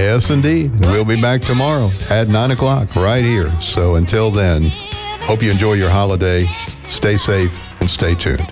Yes, indeed. We'll be back tomorrow at 9 o'clock right here. So until then, hope you enjoy your holiday. Stay safe and stay tuned.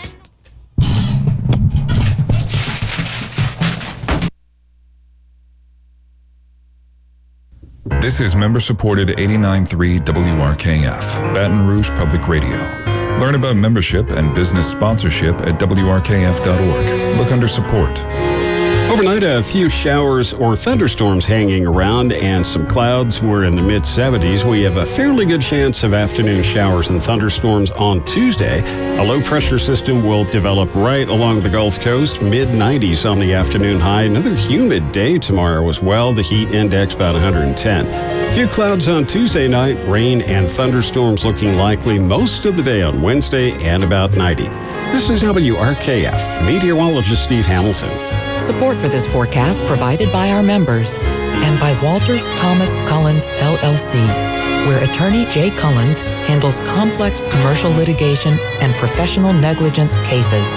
This is member-supported 89.3 WRKF, Baton Rouge Public Radio. Learn about membership and business sponsorship at WRKF.org. Look under support. Overnight, a few showers or thunderstorms hanging around and some clouds. We're in the mid-70s. We have a fairly good chance of afternoon showers and thunderstorms on Tuesday. A low-pressure system will develop right along the Gulf Coast, mid-90s on the afternoon high. Another humid day tomorrow as well. The heat index about 110. A few clouds on Tuesday night, rain and thunderstorms looking likely most of the day on Wednesday and about 90. This is WRKF, meteorologist Steve Hamilton. Support for this forecast provided by our members and by Walters Thomas Cullins, LLC, where attorney Jay Cullins handles complex commercial litigation and professional negligence cases.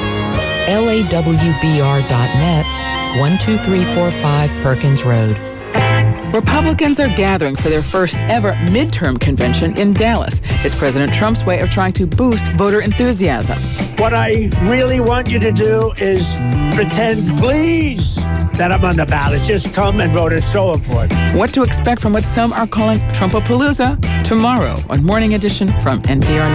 LAWBR.net, 12345 Perkins Road. Republicans are gathering for their first ever midterm convention in Dallas. It's President Trump's way of trying to boost voter enthusiasm. What I really want you to do is pretend, please, that I'm on the ballot. Just come and vote. It's so important. What to expect from what some are calling Trumpapalooza tomorrow on Morning Edition from NPR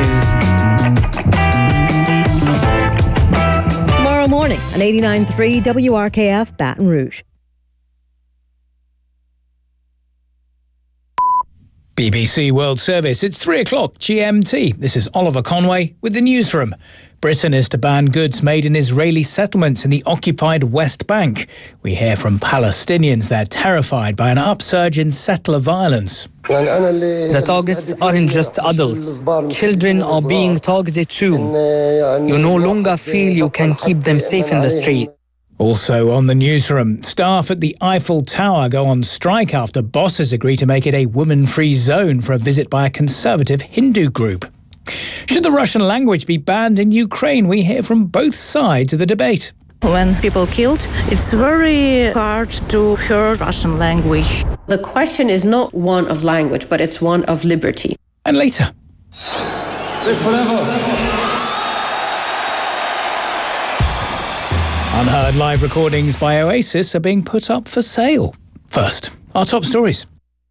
News. Tomorrow morning on 89.3 WRKF Baton Rouge. BBC World Service, it's 3 o'clock GMT. This is Oliver Conway with the newsroom. Britain is to ban goods made in Israeli settlements in the occupied West Bank. We hear from Palestinians they're terrified by an upsurge in settler violence. The targets aren't just adults. Children are being targeted too. You no longer feel you can keep them safe in the street. Also on the newsroom, staff at the Eiffel Tower go on strike after bosses agree to make it a woman-free zone for a visit by a conservative Hindu group. Should the Russian language be banned in Ukraine? We hear from both sides of the debate. When people killed, it's very hard to hear Russian language. The question is not one of language, but it's one of liberty. And later. Live forever. Unheard live recordings by Oasis are being put up for sale. First, our top stories.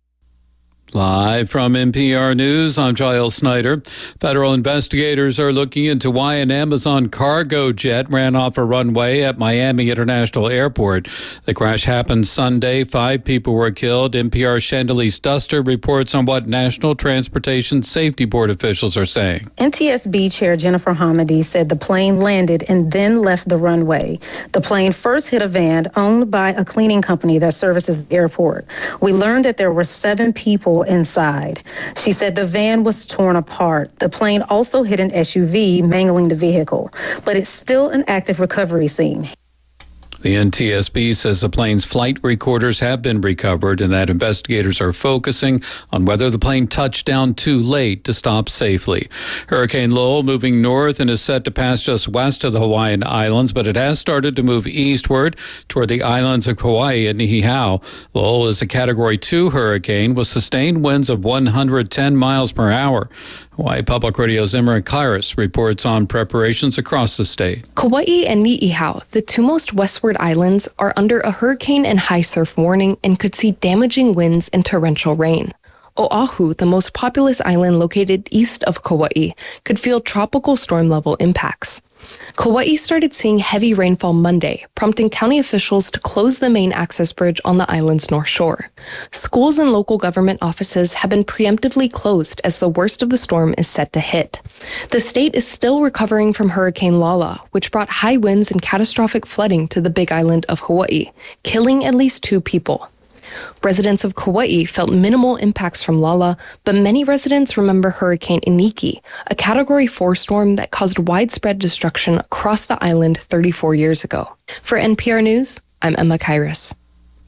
Live from NPR News, I'm Giles Snyder. Federal investigators are looking into why an Amazon cargo jet ran off a runway at Miami International Airport. The crash happened Sunday. 5 people were killed. NPR's Chandelice Duster reports on what National Transportation Safety Board officials are saying. NTSB Chair Jennifer Hamady said the plane landed and then left the runway. The plane first hit a van owned by a cleaning company that services the airport. We learned that there were 7 people inside. She said the van was torn apart. The plane also hit an SUV, mangling the vehicle, but it's still an active recovery scene. The NTSB says the plane's flight recorders have been recovered and that investigators are focusing on whether the plane touched down too late to stop safely. Hurricane Lowell moving north and is set to pass just west of the Hawaiian Islands, but it has started to move eastward toward the islands of Kauai and Niihau. Lowell is a Category 2 hurricane with sustained winds of 110 miles per hour. Hawaii Public Radio's Emmerich Kairos reports on preparations across the state. Kauai and Niihau, the two most westward islands, are under a hurricane and high surf warning and could see damaging winds and torrential rain. Oahu, the most populous island located east of Kauai, could feel tropical storm level impacts. Kauai started seeing heavy rainfall Monday, prompting county officials to close the main access bridge on the island's north shore. Schools and local government offices have been preemptively closed as the worst of the storm is set to hit. The state is still recovering from Hurricane Lala, which brought high winds and catastrophic flooding to the Big Island of Hawaii, killing at least 2 people. Residents of Kauai felt minimal impacts from Lala, but many residents remember Hurricane Iniki, a Category 4 storm that caused widespread destruction across the island 34 years ago. For NPR News, I'm Emma Kairos.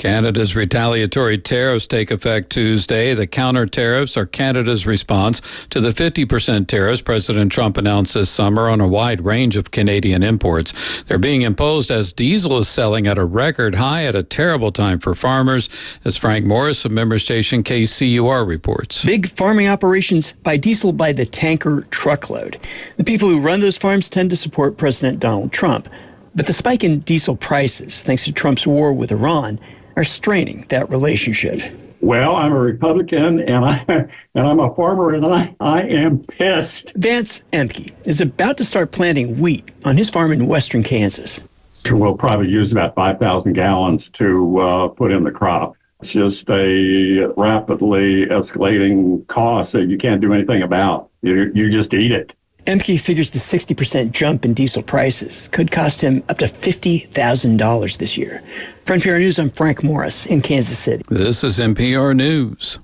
Canada's retaliatory tariffs take effect Tuesday. The counter tariffs are Canada's response to the 50% tariffs President Trump announced this summer on a wide range of Canadian imports. They're being imposed as diesel is selling at a record high at a terrible time for farmers, as Frank Morris of member station KCUR reports. Big farming operations buy diesel by the tanker truckload. The people who run those farms tend to support President Donald Trump. But the spike in diesel prices, thanks to Trump's war with Iran, are straining that relationship. Well, I'm a Republican, and I'm a farmer, and I am pissed. Vance Emke is about to start planting wheat on his farm in western Kansas. We'll probably use about 5,000 gallons to put in the crop. It's just a rapidly escalating cost that you can't do anything about. You just eat it. Emke figures the 60% jump in diesel prices could cost him up to $50,000 this year. For NPR News, I'm Frank Morris in Kansas City. This is NPR News.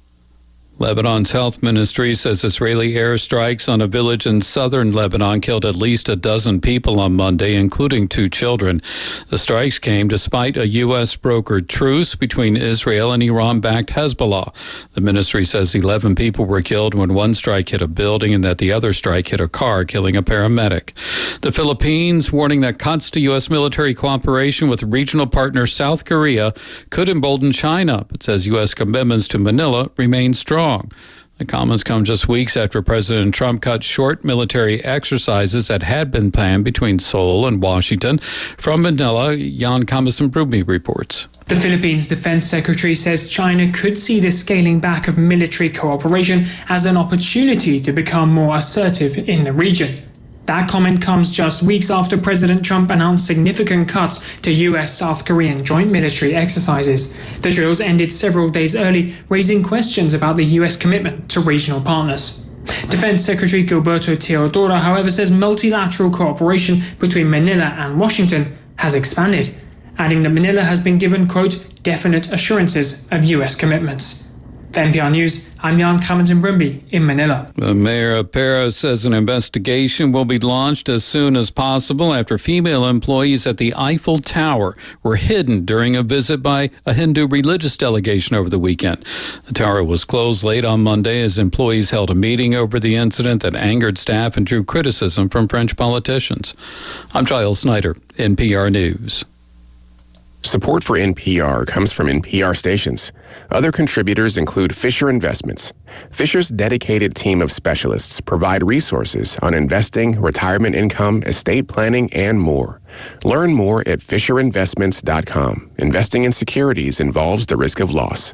Lebanon's health ministry says Israeli airstrikes on a village in southern Lebanon killed at least a dozen people on Monday, including 2 children. The strikes came despite a U.S.-brokered truce between Israel and Iran-backed Hezbollah. The ministry says 11 people were killed when one strike hit a building and that the other strike hit a car, killing a paramedic. The Philippines warning that cuts to U.S. military cooperation with regional partner South Korea could embolden China, but says U.S. commitments to Manila remain strong. The comments come just weeks after President Trump cut short military exercises that had been planned between Seoul and Washington. From Manila, Jan Kamasambrumi reports. The Philippines Defense Secretary says China could see the scaling back of military cooperation as an opportunity to become more assertive in the region. That comment comes just weeks after President Trump announced significant cuts to U.S.-South Korean joint military exercises. The drills ended several days early, raising questions about the U.S. commitment to regional partners. Defense Secretary Gilberto Teodoro, however, says multilateral cooperation between Manila and Washington has expanded, adding that Manila has been given, quote, definite assurances of U.S. commitments. For NPR News, I'm Jan Kamasambrumi in Manila. The mayor of Paris says an investigation will be launched as soon as possible after female employees at the Eiffel Tower were hidden during a visit by a Hindu religious delegation over the weekend. The tower was closed late on Monday as employees held a meeting over the incident that angered staff and drew criticism from French politicians. I'm Giles Snyder, NPR News. Support for NPR comes from NPR stations. Other contributors include Fisher Investments. Fisher's dedicated team of specialists provide resources on investing, retirement income, estate planning, and more. Learn more at FisherInvestments.com. Investing in securities involves the risk of loss.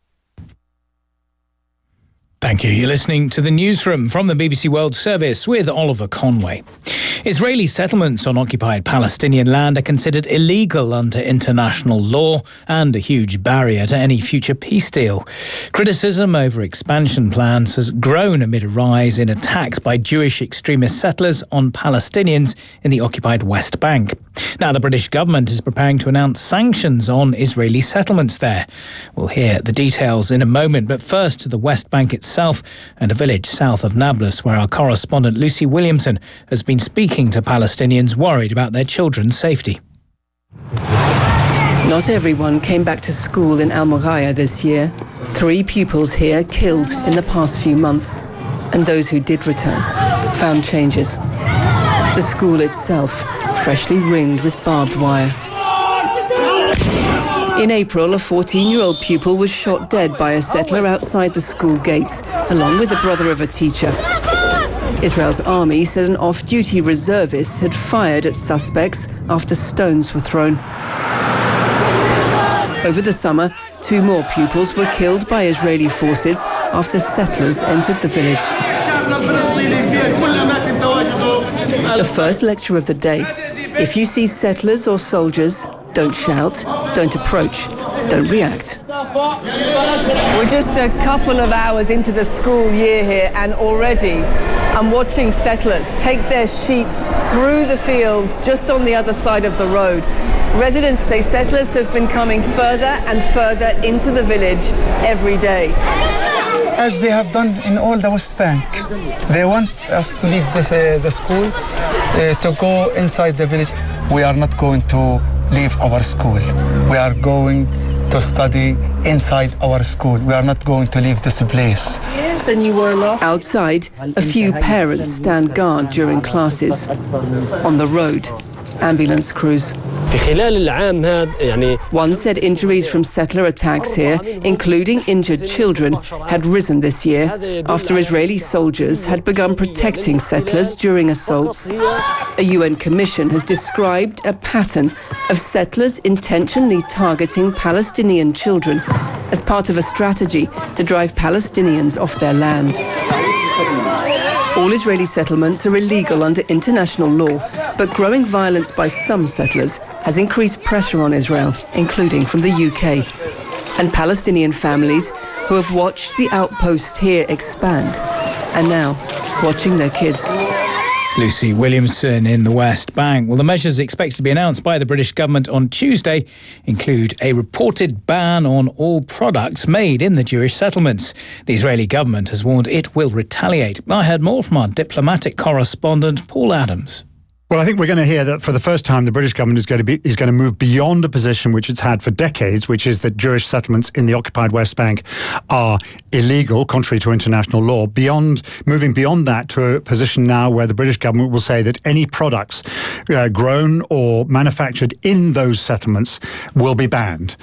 Thank you. You're listening to the Newsroom from the BBC World Service with Oliver Conway. Israeli settlements on occupied Palestinian land are considered illegal under international law and a huge barrier to any future peace deal. Criticism over expansion plans has grown amid a rise in attacks by Jewish extremist settlers on Palestinians in the occupied West Bank. Now, the British government is preparing to announce sanctions on Israeli settlements there. We'll hear the details in a moment, but first to the West Bank itself and a village south of Nablus, where our correspondent Lucy Williamson has been speaking to Palestinians worried about their children's safety. Not everyone came back to school in Al Moraya this year. 3 pupils here killed in the past few months. And those who did return found changes. The school itself freshly ringed with barbed wire. In April, a 14-year-old pupil was shot dead by a settler outside the school gates, along with the brother of a teacher. Israel's army said an off-duty reservist had fired at suspects after stones were thrown. Over the summer, 2 more pupils were killed by Israeli forces after settlers entered the village. The first lecture of the day: if you see settlers or soldiers, don't shout, don't approach, don't react. We're just a couple of hours into the school year here, and already I'm watching settlers take their sheep through the fields just on the other side of the road. Residents say settlers have been coming further and further into the village every day. As they have done in all the West Bank, they want us to leave the school, to go inside the village. We are not going to leave our school. We are going to study inside our school. We are not going to leave this place. Outside, a few parents stand guard during classes. On the road, ambulance crews. One said injuries from settler attacks here, including injured children, had risen this year after Israeli soldiers had begun protecting settlers during assaults. A UN commission has described a pattern of settlers intentionally targeting Palestinian children as part of a strategy to drive Palestinians off their land. All Israeli settlements are illegal under international law, but growing violence by some settlers has increased pressure on Israel, including from the UK. And Palestinian families who have watched the outposts here expand are now watching their kids. Lucy Williamson in the West Bank. Well, the measures expected to be announced by the British government on Tuesday include a reported ban on all products made in the Jewish settlements. The Israeli government has warned it will retaliate. I heard more from our diplomatic correspondent, Paul Adams. Well, I think we're going to hear that for the first time the British government is going to move beyond a position which it's had for decades, which is that Jewish settlements in the occupied West Bank are illegal, contrary to international law. Moving beyond that to a position now where the British government will say that any products grown or manufactured in those settlements will be banned.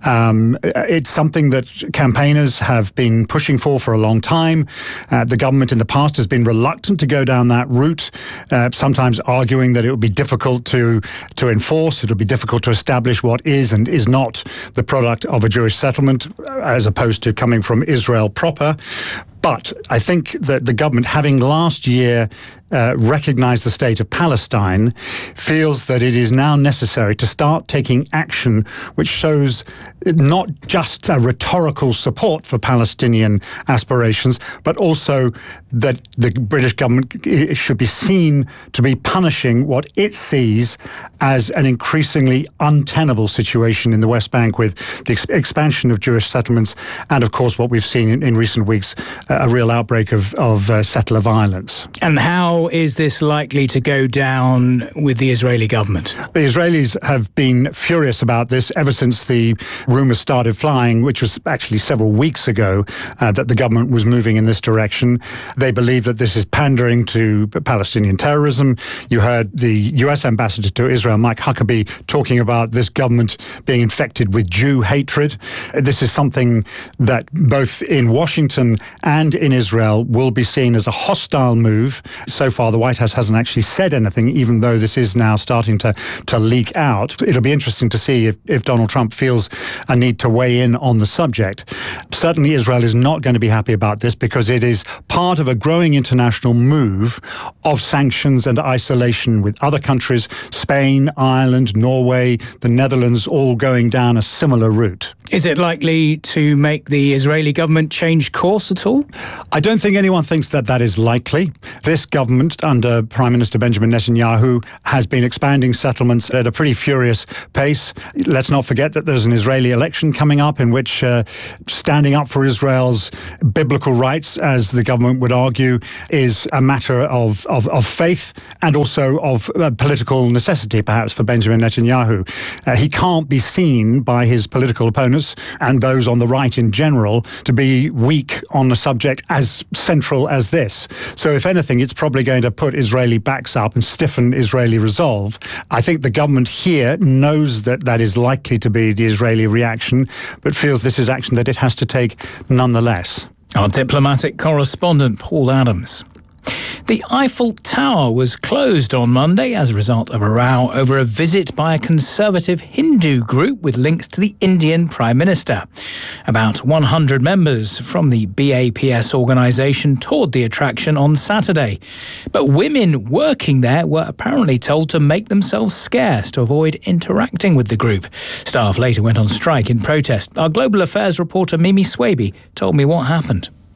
It's something that campaigners have been pushing for a long time. The government in the past has been reluctant to go down that route, sometimes arguing that it would be difficult to enforce, it would be difficult to establish what is and is not the product of a Jewish settlement, as opposed to coming from Israel proper. But I think that the government, having last year recognized the state of Palestine, feels that it is now necessary to start taking action which shows not just a rhetorical support for Palestinian aspirations, but also that the British government should be seen to be punishing what it sees as an increasingly untenable situation in the West Bank with the expansion of Jewish settlements and, of course, what we've seen in recent weeks, a real outbreak of settler violence. And how is this likely to go down with the Israeli government? The Israelis have been furious about this ever since the rumours started flying, which was actually several weeks ago, that the government was moving in this direction. They believe that this is pandering to Palestinian terrorism. You heard the US ambassador to Israel, Mike Huckabee, talking about this government being infected with Jew hatred. This is something that both in Washington and in Israel will be seen as a hostile move. So far, the White House hasn't actually said anything, even though this is now starting to leak out. It'll be interesting to see if Donald Trump feels a need to weigh in on the subject. Certainly, Israel is not going to be happy about this because it is part of a growing international move of sanctions and isolation with other countries, Spain, Ireland, Norway, the Netherlands, all going down a similar route. Is it likely to make the Israeli government change course at all? I don't think anyone thinks that is likely. This government, under Prime Minister Benjamin Netanyahu, has been expanding settlements at a pretty furious pace. Let's not forget that there's an Israeli election coming up in which standing up for Israel's biblical rights, as the government would argue, is a matter of faith and also of political necessity, perhaps, for Benjamin Netanyahu. He can't be seen by his political opponents and those on the right in general to be weak on a subject as central as this. So if anything, it's probably going to put Israeli backs up and stiffen Israeli resolve. I think the government here knows that is likely to be the Israeli reaction, but feels this is action that it has to take nonetheless. Our diplomatic correspondent, Paul Adams. The Eiffel Tower was closed on Monday as a result of a row over a visit by a conservative Hindu group with links to the Indian Prime Minister. About 100 members from the BAPS organisation toured the attraction on Saturday. But women working there were apparently told to make themselves scarce to avoid interacting with the group. Staff later went on strike in protest. Our global affairs reporter Mimi Swaby told me what happened.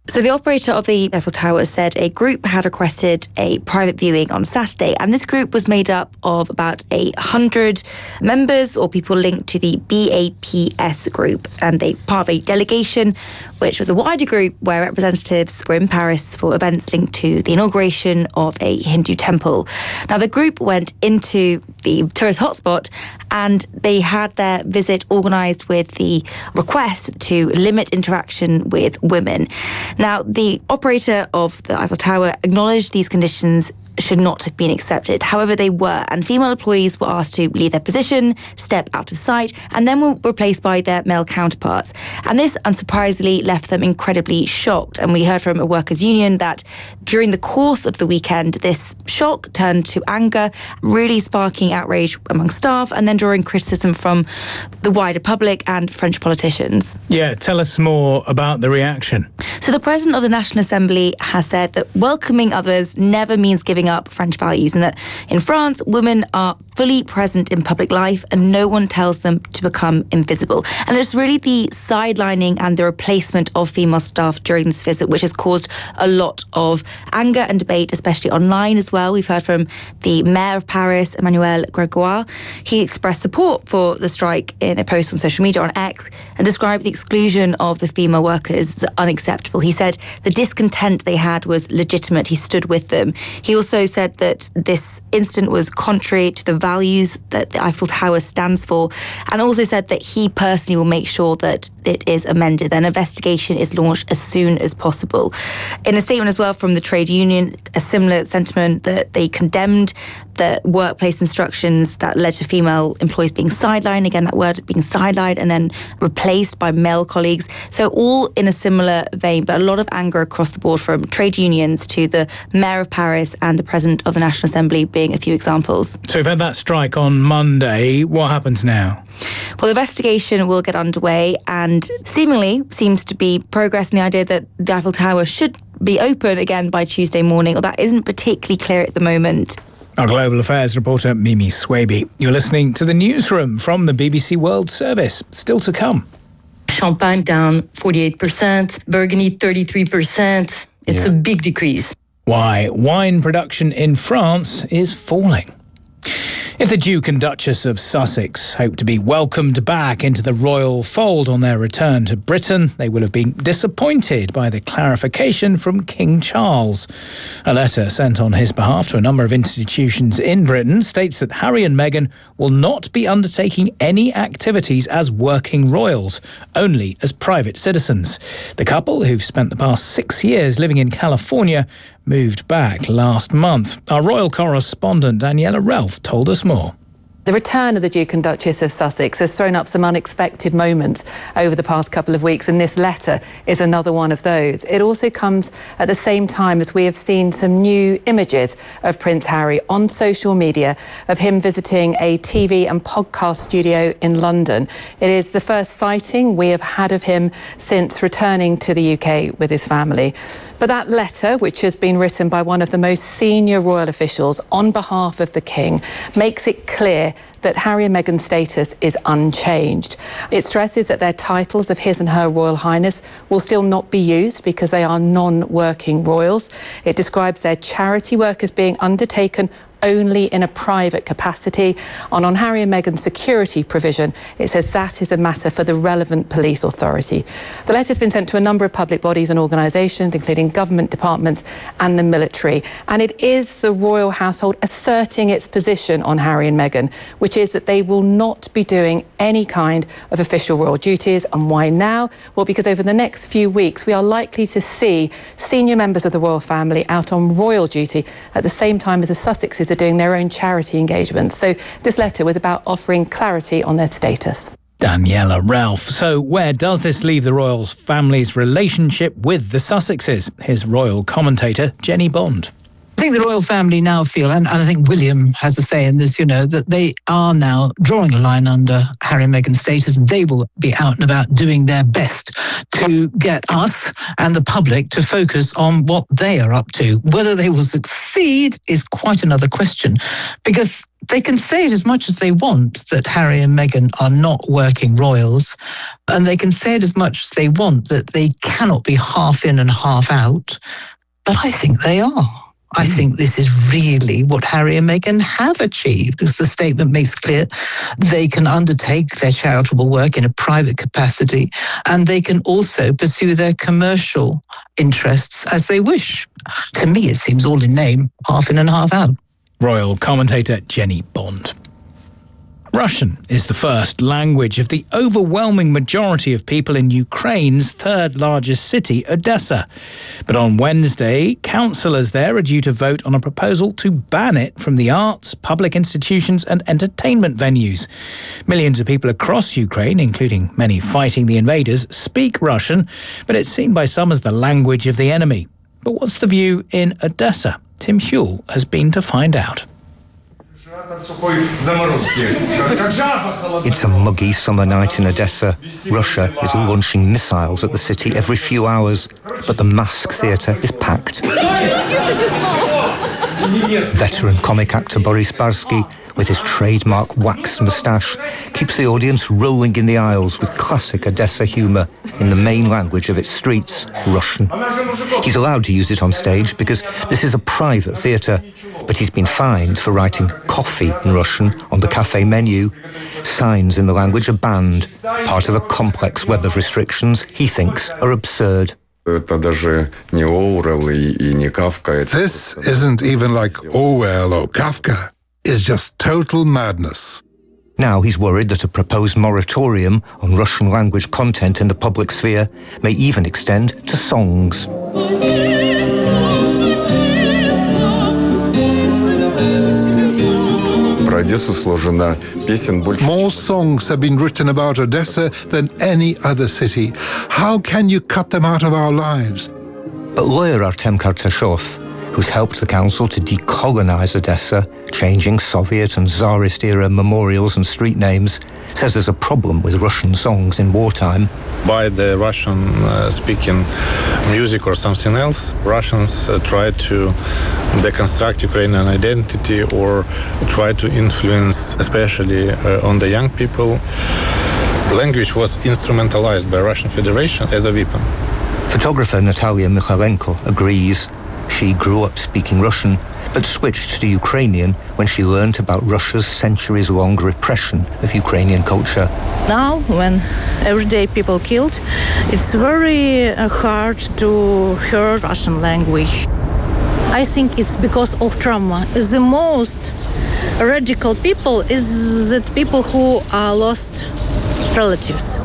So the operator of the Eiffel Tower said a group had requested a private viewing on Saturday, and this group was made up of about 100 members or people linked to the BAPS group, and they part of a delegation which was a wider group where representatives were in Paris for events linked to the inauguration of a Hindu temple. Now, the group went into the tourist hotspot and they had their visit organised with the request to limit interaction with women. Now, the operator of the Eiffel Tower acknowledged these conditions should not have been accepted. However, they were, and female employees were asked to leave their position, step out of sight, and then were replaced by their male counterparts. And this, unsurprisingly, left them incredibly shocked. And we heard from a workers' union that during the course of the weekend, this shock turned to anger, really sparking outrage among staff and then drawing criticism from the wider public and French politicians. Yeah, tell us more about the reaction. So the President of the National Assembly has said that welcoming others never means giving up French values, and that in France, women are fully present in public life and no one tells them to become invisible. And it's really the sidelining and the replacement of female staff during this visit which has caused a lot of anger and debate, especially online as well. We've heard from the Mayor of Paris, Emmanuel Grégoire. He expressed support for the strike in a post on social media on X and described the exclusion of the female workers as unacceptable. He said the discontent they had was legitimate. He stood with them. He also said that this incident was contrary to the values that the Eiffel Tower stands for, and also said that he personally will make sure that it is amended. An investigation is launched as soon as possible. In a statement as well from the trade union, a similar sentiment that they condemned the workplace instructions that led to female employees being sidelined, again that word being sidelined, and then replaced by male colleagues. So all in a similar vein, but a lot of anger across the board from trade unions to the Mayor of Paris and the President of the National Assembly being a few examples. So we've had that strike on Monday. What happens now? Well, the investigation will get underway and seemingly seems to be progress in the idea that the Eiffel Tower should be open again by Tuesday morning, although that isn't particularly clear at the moment. Our Global Affairs reporter, Mimi Swaby. You're listening to the Newsroom from the BBC World Service. Still to come. Champagne down 48%, Burgundy 33%. It's a big decrease. Why wine production in France is falling. If the Duke and Duchess of Sussex hope to be welcomed back into the royal fold on their return to Britain, they will have been disappointed by the clarification from King Charles. A letter sent on his behalf to a number of institutions in Britain states that Harry and Meghan will not be undertaking any activities as working royals, only as private citizens. The couple, who've spent the past 6 years living in California, moved back last month. Our royal correspondent Daniela Ralph told us more. The return of the Duke and Duchess of Sussex has thrown up some unexpected moments over the past couple of weeks, and this letter is another one of those. It also comes at the same time as we have seen some new images of Prince Harry on social media of him visiting a TV and podcast studio in London. It is the first sighting we have had of him since returning to the UK with his family. But that letter, which has been written by one of the most senior royal officials on behalf of the King, makes it clear that Harry and Meghan's status is unchanged. It stresses that their titles of His and Her Royal Highness will still not be used because they are non-working royals. It describes their charity work as being undertaken only in a private capacity. And on Harry and Meghan's security provision, it says that is a matter for the relevant police authority. The letter has been sent to a number of public bodies and organisations, including government departments and the military. And it is the royal household asserting its position on Harry and Meghan, which is that they will not be doing any kind of official royal duties. And why now? Well, because over the next few weeks, we are likely to see senior members of the royal family out on royal duty at the same time as the Sussexes are doing their own charity engagements. So this letter was about offering clarity on their status. Daniela Ralph. So where does this leave the royal family's relationship with the Sussexes? Here's royal commentator Jenny Bond. I think the royal family now feel, and I think William has a say in this, that they are now drawing a line under Harry and Meghan's status, and they will be out and about doing their best to get us and the public to focus on what they are up to. Whether they will succeed is quite another question, because they can say it as much as they want that Harry and Meghan are not working royals, and they can say it as much as they want that they cannot be half in and half out, but I think they are. I think this is really what Harry and Meghan have achieved, because the statement makes clear they can undertake their charitable work in a private capacity, and they can also pursue their commercial interests as they wish. To me, it seems all in name, half in and half out. Royal commentator Jenny Bond. Russian is the first language of the overwhelming majority of people in Ukraine's third largest city, Odessa. But on Wednesday, councillors there are due to vote on a proposal to ban it from the arts, public institutions and entertainment venues. Millions of people across Ukraine, including many fighting the invaders, speak Russian, but it's seen by some as the language of the enemy. But what's the view in Odessa? Tim Huell has been to find out. It's a muggy summer night in Odessa. Russia is launching missiles at the city every few hours, but the Mask Theatre is packed. Veteran comic actor Boris Barsky, with his trademark waxed moustache, keeps the audience rolling in the aisles with classic Odessa humour in the main language of its streets, Russian. He's allowed to use it on stage because this is a private theatre, but he's been fined for writing coffee in Russian on the cafe menu. Signs in the language are banned, part of a complex web of restrictions he thinks are absurd. This isn't even like Orwell or Kafka. It's just total madness. Now he's worried that a proposed moratorium on Russian language content in the public sphere may even extend to songs. More songs have been written about Odessa than any other city. How can you cut them out of our lives? But lawyer Artem Kartashov, who's helped the council to decolonize Odessa, changing Soviet and Tsarist-era memorials and street names, says there's a problem with Russian songs in wartime. By the Russian-speaking music or something else, Russians try to deconstruct Ukrainian identity or try to influence, especially on the young people. Language was instrumentalized by Russian Federation as a weapon. Photographer Natalia Mikhailenko agrees. She grew up speaking Russian, but switched to Ukrainian when she learned about Russia's centuries-long repression of Ukrainian culture. Now, when everyday people killed, it's very hard to hear Russian language. I think it's because of trauma. The most radical people is that people who are lost relatives.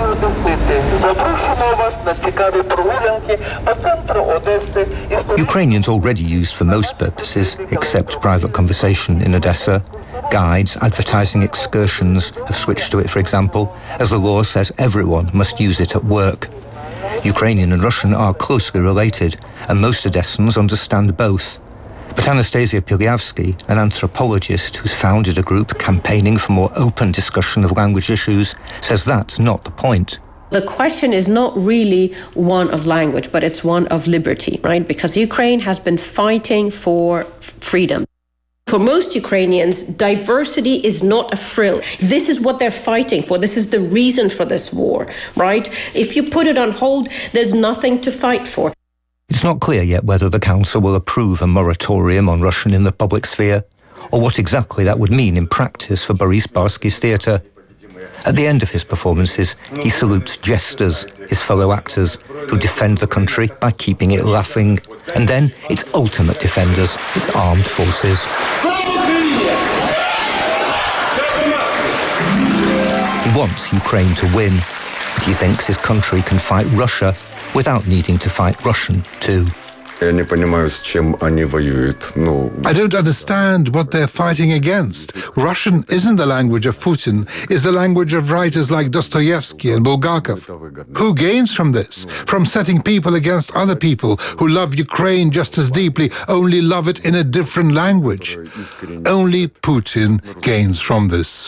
Ukrainians already use for most purposes, except private conversation in Odessa. Guides advertising excursions have switched to it, for example, as the law says everyone must use it at work. Ukrainian and Russian are closely related, and most Odessans understand both. But Anastasia Pilyavsky, an anthropologist who's founded a group campaigning for more open discussion of language issues, says that's not the point. The question is not really one of language, but it's one of liberty, right? Because Ukraine has been fighting for freedom. For most Ukrainians, diversity is not a frill. This is what they're fighting for. This is the reason for this war, right? If you put it on hold, there's nothing to fight for. It's not clear yet whether the council will approve a moratorium on Russian in the public sphere, or what exactly that would mean in practice for Boris Barsky's theatre. At the end of his performances, he salutes jesters, his fellow actors, who defend the country by keeping it laughing. And then its ultimate defenders, its armed forces. He wants Ukraine to win, but he thinks his country can fight Russia without needing to fight Russian too. I don't understand what they're fighting against. Russian isn't the language of Putin, it's the language of writers like Dostoevsky and Bulgakov. Who gains from this? From setting people against other people who love Ukraine just as deeply, only love it in a different language. Only Putin gains from this.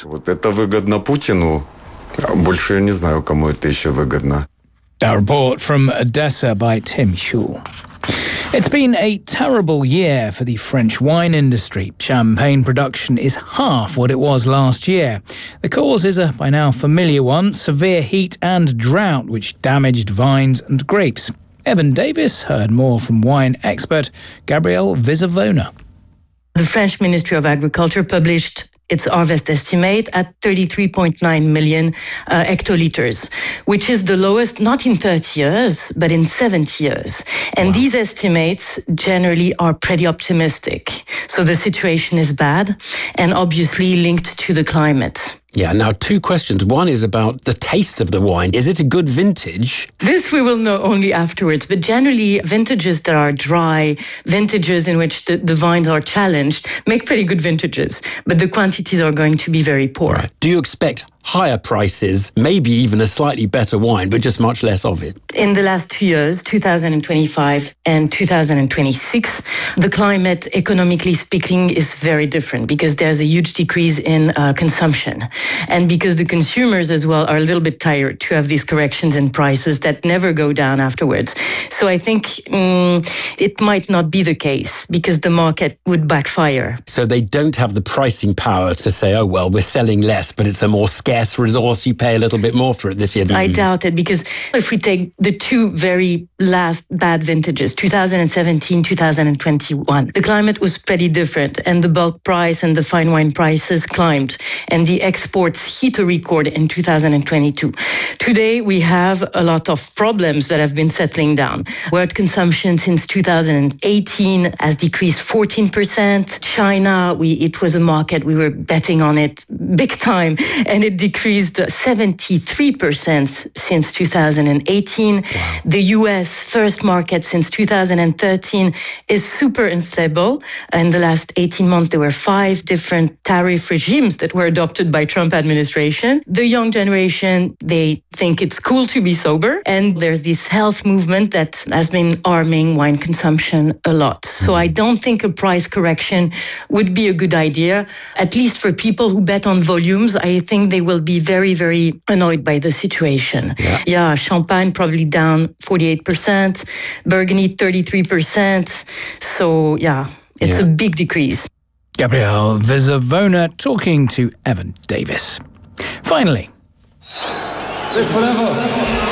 That report from Odessa by Tim Huell. It's been a terrible year for the French wine industry. Champagne production is half what it was last year. The cause is a by now familiar one, severe heat and drought, which damaged vines and grapes. Evan Davis heard more from wine expert Gabrielle Vizavona. The French Ministry of Agriculture published its harvest estimate at 33.9 million hectoliters, which is the lowest not in 30 years, but in 70 years. And these estimates generally are pretty optimistic. So the situation is bad and obviously linked to the climate. Yeah, now 2 questions. One is about the taste of the wine. Is it a good vintage? This we will know only afterwards, but generally vintages that are dry, vintages in which the vines are challenged, make pretty good vintages, but the quantities are going to be very poor. Right. Do you expect higher prices, maybe even a slightly better wine, but just much less of it? In the last 2 years, 2025 and 2026, the climate, economically speaking, is very different because there's a huge decrease in consumption. And because the consumers as well are a little bit tired to have these corrections in prices that never go down afterwards. So I think it might not be the case because the market would backfire. So they don't have the pricing power to say, oh, well, we're selling less, but it's a more scarce resource, you pay a little bit more for it this year. I doubt it, because if we take the 2 very last bad vintages, 2017, 2021, the climate was pretty different and the bulk price and the fine wine prices climbed and the exports hit a record in 2022. Today, we have a lot of problems that have been settling down. World consumption since 2018 has decreased 14%. China, it was a market, we were betting on it big time, and it decreased 73% since 2018. Wow. The US, first market since 2013, is super unstable. In the last 18 months, there were 5 different tariff regimes that were adopted by Trump administration. The young generation, they think it's cool to be sober. And there's this health movement that has been harming wine consumption a lot. So I don't think a price correction would be a good idea, at least for people who bet on volumes. I think they will be very, very annoyed by the situation. Yeah, Champagne probably down 48%, Burgundy 33%. So yeah, it's a big decrease. Gabrielle Vizavona talking to Evan Davis. Finally. Live forever.